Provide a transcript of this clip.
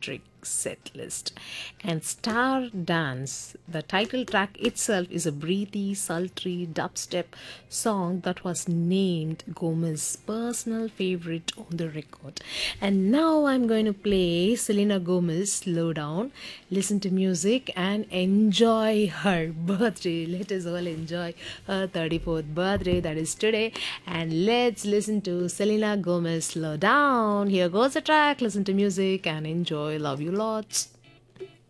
electric set list. And Star Dance, the title track itself, is a breathy, sultry dubstep song that was named Gomez's personal favorite on the record. And now I'm going to play Selena Gomez Slow Down. Listen to music and enjoy her birthday. Let us all enjoy her 34th birthday, that is today. And let's listen to Selena Gomez Slow Down. Here goes the track. Listen to music and enjoy. Love you lots.